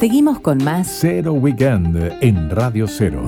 Seguimos con más Cero Weekend en Radio Cero.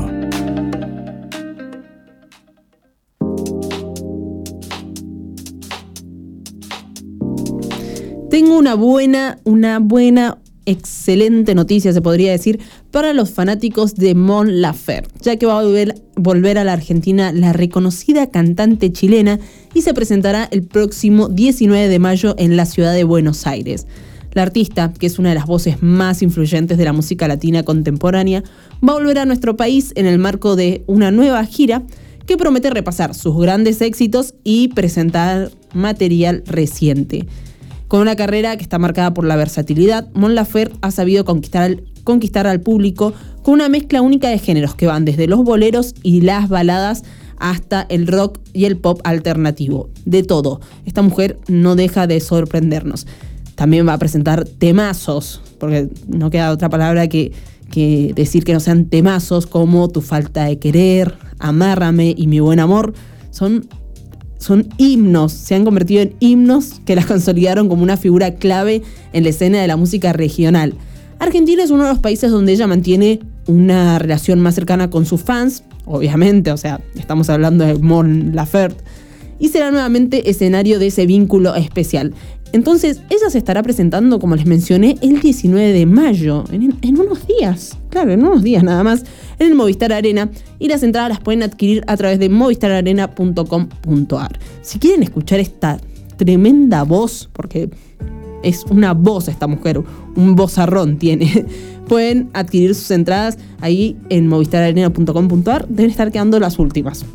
Tengo una buena, excelente noticia, se podría decir, para los fanáticos de Mon Laferte, ya que va a volver a la Argentina la reconocida cantante chilena y se presentará el próximo 19 de mayo en la ciudad de Buenos Aires. La artista, que es una de las voces más influyentes de la música latina contemporánea, va a volver a nuestro país en el marco de una nueva gira que promete repasar sus grandes éxitos y presentar material reciente. Con una carrera que está marcada por la versatilidad, Mon Laferte ha sabido conquistar al público con una mezcla única de géneros que van desde los boleros y las baladas hasta el rock y el pop alternativo. De todo. Esta mujer no deja de sorprendernos. También va a presentar temazos, porque no queda otra palabra que decir que no sean temazos como Tu falta de querer, Amárrame y Mi buen amor. Son himnos, se han convertido en himnos que las consolidaron como una figura clave en la escena de la música regional. Argentina es uno de los países donde ella mantiene una relación más cercana con sus fans, obviamente, o sea, estamos hablando de Mon Laferte, y será nuevamente escenario de ese vínculo especial. Entonces, ella se estará presentando, como les mencioné, el 19 de mayo, en unos días, claro, en unos días nada más, en el Movistar Arena, y las entradas las pueden adquirir a través de movistararena.com.ar. Si quieren escuchar esta tremenda voz, porque es una voz esta mujer, un vozarrón tiene, pueden adquirir sus entradas ahí en movistararena.com.ar. Deben estar quedando las últimas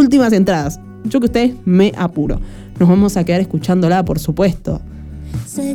entradas. Yo que ustedes me apuro. Nos vamos a quedar escuchándola, por supuesto. Sé